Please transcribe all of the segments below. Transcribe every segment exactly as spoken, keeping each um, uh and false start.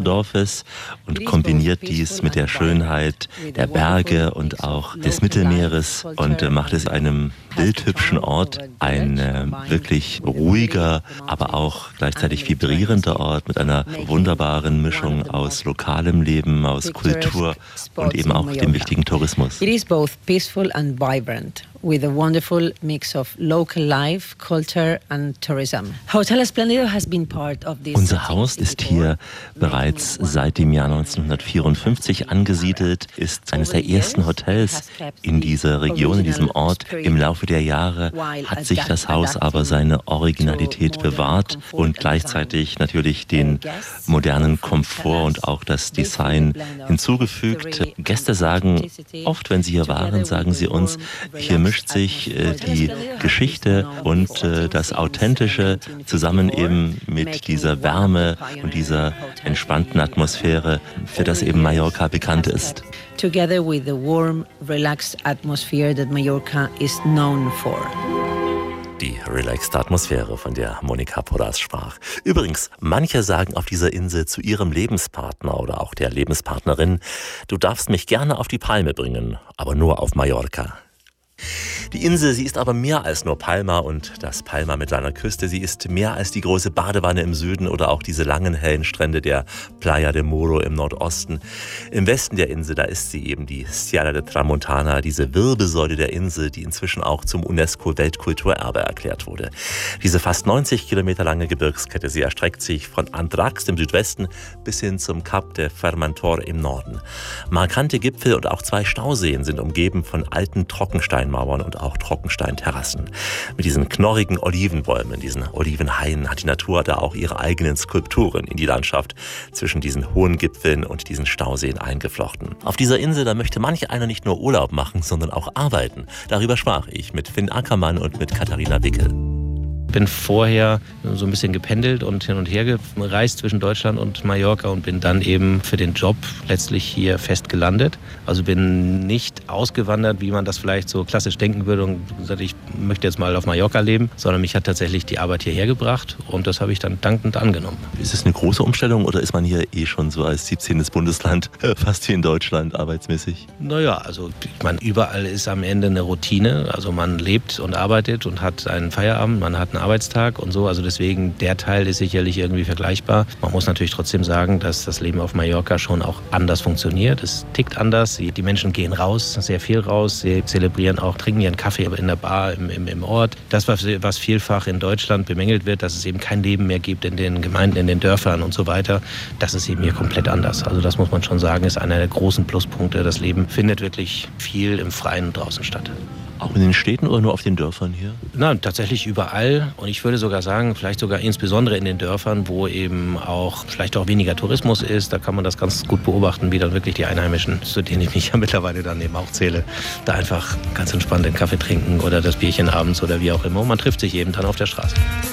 Fischerdorfes und kombiniert dies mit der Schönheit der Berge und auch des Mittelmeeres und äh, macht es einem bildhübschen Ort, ein äh, wirklich ruhiger, aber auch gleichzeitig vibrierender Ort mit einer wunderbaren Mischung aus lokalem Leben, aus Kultur und eben auch dem wichtigen Tourismus. It is both peaceful and vibrant, with a wonderful mix of local life, culture and tourism. Hotel Esplendido has been part of this. Unser Haus ist hier bereits seit dem Jahr neunzehnhundertvierundfünfzig angesiedelt, ist eines der ersten Hotels in dieser Region, in diesem Ort. Im Laufe der Jahre hat sich das Haus aber seine Originalität bewahrt und gleichzeitig natürlich den modernen Komfort und auch das Design hinzugefügt. Gäste sagen oft, wenn sie hier waren, sagen sie uns, hier mischt sich äh, die Geschichte und äh, das Authentische zusammen eben mit dieser Wärme und dieser entspannten Atmosphäre, für das eben Mallorca bekannt ist. Together with the warm, relaxed atmosphere that Mallorca is known for. Die relaxte Atmosphäre, von der Monika Porras sprach. Übrigens, manche sagen auf dieser Insel zu ihrem Lebenspartner oder auch der Lebenspartnerin, du darfst mich gerne auf die Palme bringen, aber nur auf Mallorca. Die Insel, sie ist aber mehr als nur Palma und das Palma mit seiner Küste. Sie ist mehr als die große Badewanne im Süden oder auch diese langen, hellen Strände der Playa de Muro im Nordosten. Im Westen der Insel, da ist sie eben die Sierra de Tramontana, diese Wirbelsäule der Insel, die inzwischen auch zum UNESCO-Weltkulturerbe erklärt wurde. Diese fast neunzig Kilometer lange Gebirgskette, sie erstreckt sich von Andrax im Südwesten bis hin zum Cap de Fermantor im Norden. Markante Gipfel und auch zwei Stauseen sind umgeben von alten Trockensteinmauern und auch Trockensteinterrassen. Mit diesen knorrigen Olivenbäumen, diesen Olivenhainen hat die Natur da auch ihre eigenen Skulpturen in die Landschaft zwischen diesen hohen Gipfeln und diesen Stauseen eingeflochten. Auf dieser Insel, da möchte manch einer nicht nur Urlaub machen, sondern auch arbeiten. Darüber sprach ich mit Finn Ackermann und mit Katharina Wickel. Ich bin vorher so ein bisschen gependelt und hin und her gereist zwischen Deutschland und Mallorca und bin dann eben für den Job letztlich hier fest gelandet. Also bin nicht ausgewandert, wie man das vielleicht so klassisch denken würde und gesagt, ich möchte jetzt mal auf Mallorca leben, sondern mich hat tatsächlich die Arbeit hierher gebracht und das habe ich dann dankend angenommen. Ist es eine große Umstellung oder ist man hier eh schon so als siebzehnten Bundesland fast wie in Deutschland arbeitsmäßig? Naja, also ich meine, überall ist am Ende eine Routine. Also man lebt und arbeitet und hat einen Feierabend, man hat einen Arbeitstag und so. Also deswegen, der Teil ist sicherlich irgendwie vergleichbar. Man muss natürlich trotzdem sagen, dass das Leben auf Mallorca schon auch anders funktioniert. Es tickt anders. Die Menschen gehen raus, sehr viel raus. Sie zelebrieren auch, trinken ihren Kaffee in der Bar im, im, im Ort. Das, was, was vielfach in Deutschland bemängelt wird, dass es eben kein Leben mehr gibt in den Gemeinden, in den Dörfern und so weiter, das ist eben hier komplett anders. Also das muss man schon sagen, ist einer der großen Pluspunkte. Das Leben findet wirklich viel im Freien draußen statt. Auch in den Städten oder nur auf den Dörfern hier? Nein, tatsächlich überall. Und ich würde sogar sagen, vielleicht sogar insbesondere in den Dörfern, wo eben auch vielleicht auch weniger Tourismus ist. Da kann man das ganz gut beobachten, wie dann wirklich die Einheimischen, zu denen ich mich ja mittlerweile dann eben auch zähle, da einfach ganz entspannt den Kaffee trinken oder das Bierchen abends oder wie auch immer. Und man trifft sich eben dann auf der Straße.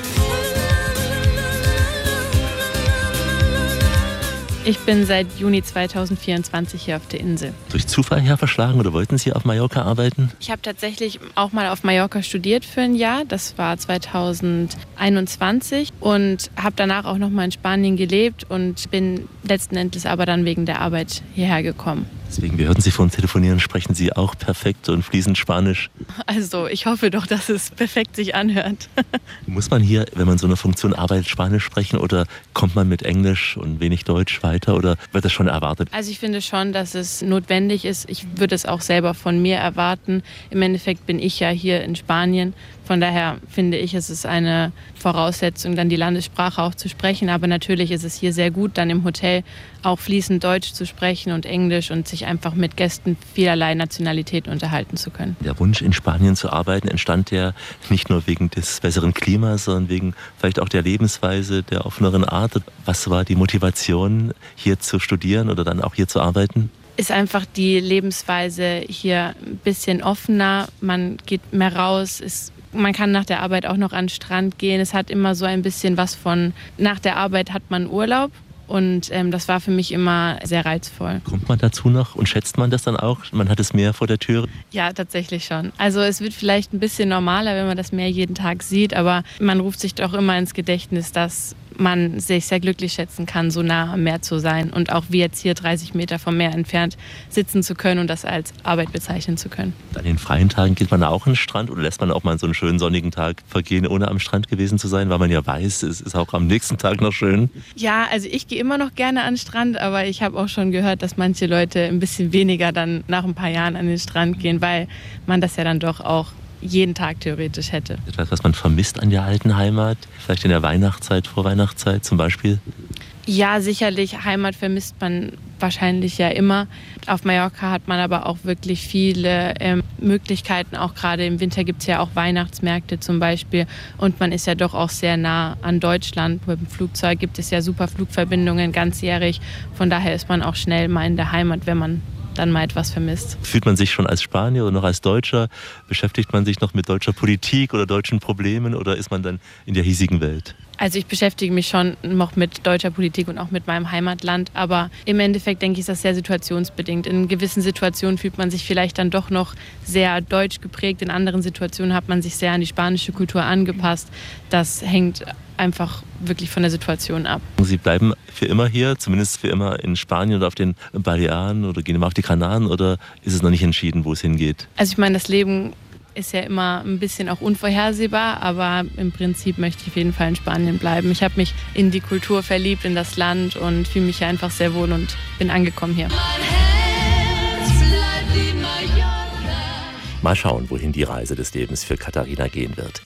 Ich bin seit Juni zweitausendvierundzwanzig hier auf der Insel. Durch Zufall herverschlagen oder wollten Sie auf Mallorca arbeiten? Ich habe tatsächlich auch mal auf Mallorca studiert für ein Jahr. Das war zweitausendeinundzwanzig und habe danach auch noch mal in Spanien gelebt und bin letzten Endes aber dann wegen der Arbeit hierher gekommen. Deswegen, wir hörten Sie vorhin telefonieren, sprechen Sie auch perfekt und fließend Spanisch? Also ich hoffe doch, dass es perfekt sich anhört. Muss man hier, wenn man so eine Funktion arbeitet, Spanisch sprechen oder kommt man mit Englisch und wenig Deutsch weiter oder wird das schon erwartet? Also ich finde schon, dass es notwendig ist. Ich würde es auch selber von mir erwarten. Im Endeffekt bin ich ja hier in Spanien. Von daher finde ich, es ist eine Voraussetzung, dann die Landessprache auch zu sprechen. Aber natürlich ist es hier sehr gut, dann im Hotel auch fließend Deutsch zu sprechen und Englisch und sich einfach mit Gästen vielerlei Nationalitäten unterhalten zu können. Der Wunsch, in Spanien zu arbeiten, entstand ja nicht nur wegen des besseren Klimas, sondern wegen vielleicht auch der Lebensweise, der offeneren Art. Was war die Motivation, hier zu studieren oder dann auch hier zu arbeiten? Ist einfach die Lebensweise hier ein bisschen offener. Man geht mehr raus, ist man kann nach der Arbeit auch noch an den Strand gehen. Es hat immer so ein bisschen was von, nach der Arbeit hat man Urlaub. Und ähm, das war für mich immer sehr reizvoll. Kommt man dazu noch und schätzt man das dann auch? Man hat das Meer vor der Tür? Ja, tatsächlich schon. Also es wird vielleicht ein bisschen normaler, wenn man das Meer jeden Tag sieht. Aber man ruft sich doch immer ins Gedächtnis, dass man sich sehr glücklich schätzen kann, so nah am Meer zu sein und auch wie jetzt hier dreißig Meter vom Meer entfernt sitzen zu können und das als Arbeit bezeichnen zu können. An den freien Tagen geht man auch an den Strand oder lässt man auch mal so einen schönen sonnigen Tag vergehen, ohne am Strand gewesen zu sein, weil man ja weiß, es ist auch am nächsten Tag noch schön? Ja, also ich gehe immer noch gerne an den Strand, aber ich habe auch schon gehört, dass manche Leute ein bisschen weniger dann nach ein paar Jahren an den Strand gehen, weil man das ja dann doch auch jeden Tag theoretisch hätte. Etwas, was man vermisst an der alten Heimat, vielleicht in der Weihnachtszeit, Vorweihnachtszeit zum Beispiel? Ja, sicherlich. Heimat vermisst man wahrscheinlich ja immer. Auf Mallorca hat man aber auch wirklich viele ähm, Möglichkeiten. Auch gerade im Winter gibt es ja auch Weihnachtsmärkte zum Beispiel. Und man ist ja doch auch sehr nah an Deutschland. Mit dem Flugzeug gibt es ja super Flugverbindungen ganzjährig. Von daher ist man auch schnell mal in der Heimat, wenn man dann mal etwas vermisst. Fühlt man sich schon als Spanier oder noch als Deutscher? Beschäftigt man sich noch mit deutscher Politik oder deutschen Problemen oder ist man dann in der hiesigen Welt? Also ich beschäftige mich schon noch mit deutscher Politik und auch mit meinem Heimatland, aber im Endeffekt denke ich, ist das sehr situationsbedingt. In gewissen Situationen fühlt man sich vielleicht dann doch noch sehr deutsch geprägt, in anderen Situationen hat man sich sehr an die spanische Kultur angepasst. Das hängt einfach wirklich von der Situation ab. Sie bleiben für immer hier, zumindest für immer in Spanien oder auf den Balearen oder gehen immer auf die Kanaren oder ist es noch nicht entschieden, wo es hingeht? Also ich meine, das Leben ist ja immer ein bisschen auch unvorhersehbar, aber im Prinzip möchte ich auf jeden Fall in Spanien bleiben. Ich habe mich in die Kultur verliebt, in das Land und fühle mich hier einfach sehr wohl und bin angekommen hier. Mal schauen, wohin die Reise des Lebens für Katharina gehen wird.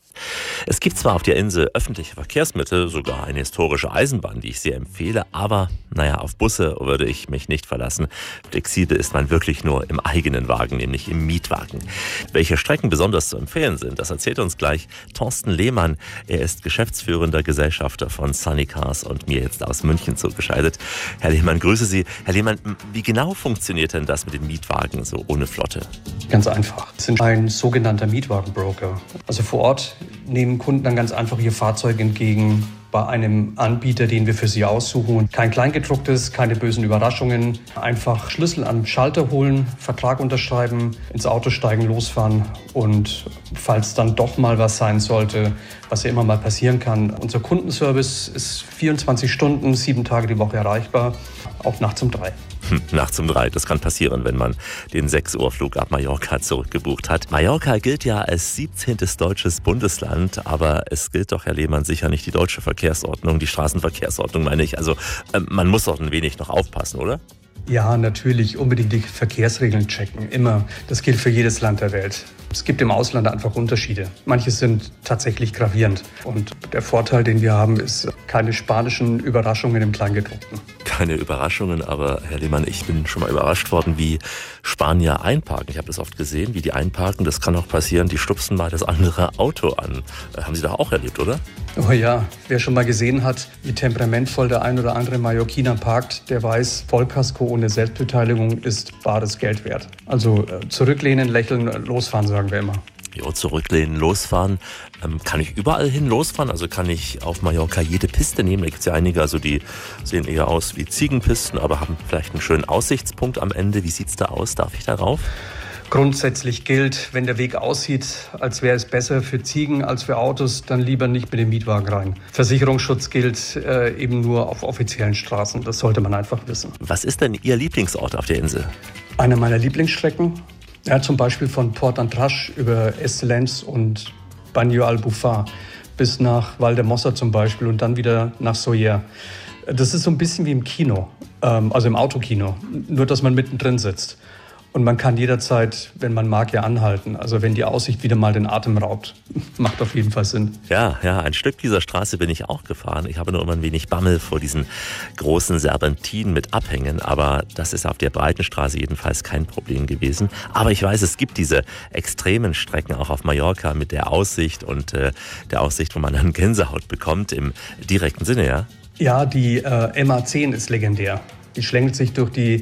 Es gibt zwar auf der Insel öffentliche Verkehrsmittel, sogar eine historische Eisenbahn, die ich sehr empfehle, aber naja, auf Busse würde ich mich nicht verlassen. Flexibel ist man wirklich nur im eigenen Wagen, nämlich im Mietwagen. Welche Strecken besonders zu empfehlen sind, das erzählt uns gleich Thorsten Lehmann. Er ist geschäftsführender Gesellschafter von Sunny Cars und mir jetzt aus München zugeschaltet. Herr Lehmann, grüße Sie. Herr Lehmann, wie genau funktioniert denn das mit den Mietwagen so ohne Flotte? Ganz einfach. Es sind ein sogenannter Mietwagenbroker. Also vor Ort nehmen Kunden dann ganz einfach ihr Fahrzeug entgegen bei einem Anbieter, den wir für sie aussuchen. Kein Kleingedrucktes, keine bösen Überraschungen. Einfach Schlüssel am Schalter holen, Vertrag unterschreiben, ins Auto steigen, losfahren. Und falls dann doch mal was sein sollte, was ja immer mal passieren kann, unser Kundenservice ist vierundzwanzig Stunden, sieben Tage die Woche erreichbar, auch nachts um drei. Nachts um drei, das kann passieren, wenn man den sechs Uhr Flug ab Mallorca zurückgebucht hat. Mallorca gilt ja als siebzehntes deutsches Bundesland, aber es gilt doch, Herr Lehmann, sicher nicht die deutsche Verkehrsordnung, die Straßenverkehrsordnung meine ich. Also äh, man muss doch ein wenig noch aufpassen, oder? Ja, natürlich, unbedingt die Verkehrsregeln checken, immer. Das gilt für jedes Land der Welt. Es gibt im Ausland einfach Unterschiede. Manche sind tatsächlich gravierend. Und der Vorteil, den wir haben, ist keine spanischen Überraschungen im Kleingedruckten. Keine Überraschungen, aber Herr Lehmann, ich bin schon mal überrascht worden, wie Spanier einparken. Ich habe das oft gesehen, wie die einparken. Das kann auch passieren, die stupsen mal das andere Auto an. Haben Sie doch auch erlebt, oder? Oh ja, wer schon mal gesehen hat, wie temperamentvoll der ein oder andere Mallorquiner parkt, der weiß, Vollkasko ohne Selbstbeteiligung ist bares Geld wert. Also äh, zurücklehnen, lächeln, losfahren, sagen wir immer. Jo, zurücklehnen, losfahren. Ähm, kann ich überall hin losfahren? Also kann ich auf Mallorca jede Piste nehmen? Da gibt es ja einige, also die sehen eher aus wie Ziegenpisten, aber haben vielleicht einen schönen Aussichtspunkt am Ende. Wie sieht's da aus? Darf ich da rauf? Grundsätzlich gilt, wenn der Weg aussieht, als wäre es besser für Ziegen als für Autos, dann lieber nicht mit dem Mietwagen rein. Versicherungsschutz gilt äh, eben nur auf offiziellen Straßen. Das sollte man einfach wissen. Was ist denn Ihr Lieblingsort auf der Insel? Eine meiner Lieblingsstrecken, ja, zum Beispiel von Port Antras über Estelens und Baño Albufar bis nach Valdemossa zum Beispiel und dann wieder nach Sóller. Das ist so ein bisschen wie im Kino, ähm, also im Autokino, nur dass man mittendrin sitzt. Und man kann jederzeit, wenn man mag, ja anhalten. Also wenn die Aussicht wieder mal den Atem raubt. Macht auf jeden Fall Sinn. Ja, ja, ein Stück dieser Straße bin ich auch gefahren. Ich habe nur immer ein wenig Bammel vor diesen großen Serpentinen mit Abhängen. Aber das ist auf der breiten Straße jedenfalls kein Problem gewesen. Aber ich weiß, es gibt diese extremen Strecken auch auf Mallorca mit der Aussicht und äh, der Aussicht, wo man dann Gänsehaut bekommt im direkten Sinne, ja? Ja, die äh, M A zehn ist legendär. Die schlängelt sich durch die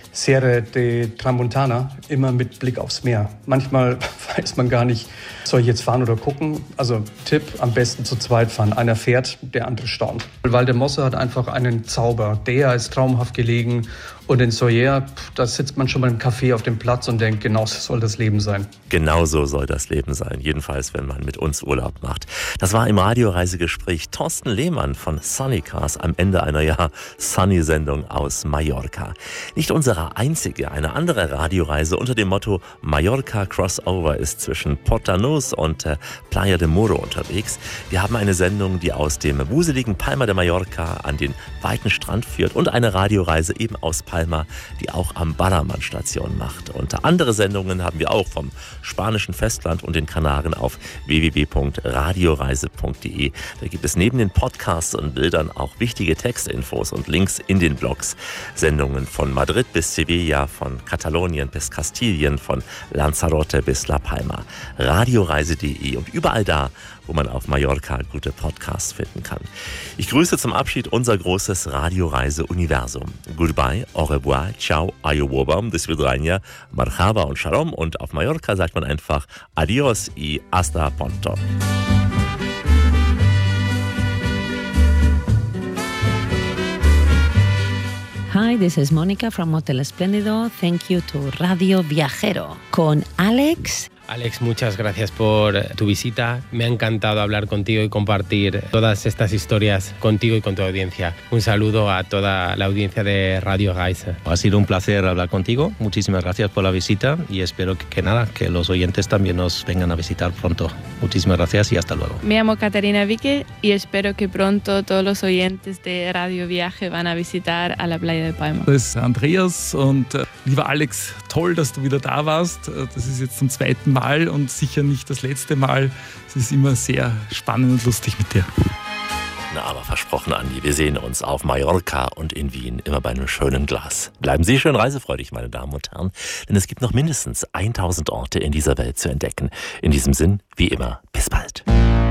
Serra de Tramontana, immer mit Blick aufs Meer. Manchmal weiß man gar nicht, soll ich jetzt fahren oder gucken? Also Tipp, am besten zu zweit fahren. Einer fährt, der andere staunt. Valdemossa hat einfach einen Zauber. Der ist traumhaft gelegen. Und in Sóller, da sitzt man schon mal im Café auf dem Platz und denkt, genau so soll das Leben sein. Genau so soll das Leben sein, jedenfalls wenn man mit uns Urlaub macht. Das war im Radioreisegespräch Thorsten Lehmann von Sunny Cars am Ende einer ja Sunny-Sendung aus Mallorca. Nicht unsere einzige, eine andere Radioreise unter dem Motto Mallorca Crossover ist zwischen Portanus und äh, Playa de Muro unterwegs. Wir haben eine Sendung, die aus dem wuseligen Palma de Mallorca an den weiten Strand führt und eine Radioreise eben aus Palma, die auch am Ballermann Station macht. Und andere Sendungen haben wir auch vom spanischen Festland und den Kanaren auf w w w punkt radioreise punkt d e. Da gibt es neben den Podcasts und Bildern auch wichtige Textinfos und Links in den Blogs. Sendungen von Madrid bis Sevilla, von Katalonien bis Kastilien, von Lanzarote bis La Palma. radioreise punkt d e und überall da, wo man auf Mallorca gute Podcasts finden kann. Ich grüße zum Abschied unser großes Radioreise-Universum. Goodbye, au revoir, ciao, ayowobam, bis vidranja, marhaba und shalom. Und auf Mallorca sagt man einfach adios y hasta pronto. Hi, this is Mónica from Hotel Espléndido. Thank you to Radio Viajero con Alex. Alex, muchas gracias por tu visita. Me ha encantado hablar contigo y compartir todas estas historias contigo y con tu audiencia. Un saludo a toda la audiencia de Radio Reise. Ha sido un placer hablar contigo. Muchísimas gracias por la visita y espero que, que nada, que los oyentes también nos vengan a visitar pronto. Muchísimas gracias y hasta luego. Me llamo Caterina Vique y espero que pronto todos los oyentes de Radio Viaje van a visitar a la Playa de Palma. Das ist Andreas und äh, lieber Alex, toll, dass du wieder da warst. Das ist jetzt zum zweiten Mal und sicher nicht das letzte Mal. Es ist immer sehr spannend und lustig mit dir. Na, aber versprochen, Andi, wir sehen uns auf Mallorca und in Wien, immer bei einem schönen Glas. Bleiben Sie schön reisefreudig, meine Damen und Herren, denn es gibt noch mindestens tausend Orte in dieser Welt zu entdecken. In diesem Sinn, wie immer, bis bald.